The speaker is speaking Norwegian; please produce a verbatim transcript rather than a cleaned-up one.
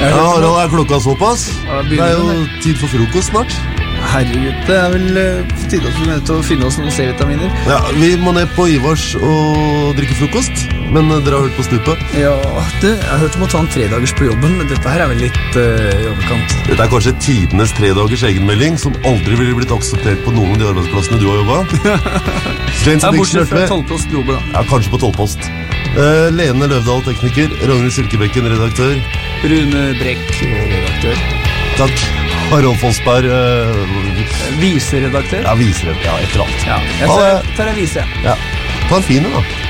Ja, Harald, er klokka såpass? Det er jo tid for frokost snart. Herregud, det er vel på tide at vi er nødt til å finne oss noen C-vitaminer. Ja, vi må ned på Ivars og drikke frokost. Men dere har hørt på stupet? Ja, det, jeg har hørt om å ta en tredagers på jobben, men dette her er vel litt uh, i overkant. Dette er kanskje tidenes tredagers egenmelding, som aldri ville blitt akseptert på noen av de arbeidsplassene du har jobbet. Ja, bortsett fra tolvpost jobber da. Ja, kanskje på tolvpost. Uh, Lene Løvdahl, tekniker. Ragnhild Silkebekken, redaktør. Rune Brekk, redaktør. Takk. Harald Fossberg uh, Viseredaktør. Ja, viseredaktør, ja, etter alt. Ja, jeg tar, tar jeg vise. Ja, ta en fin da.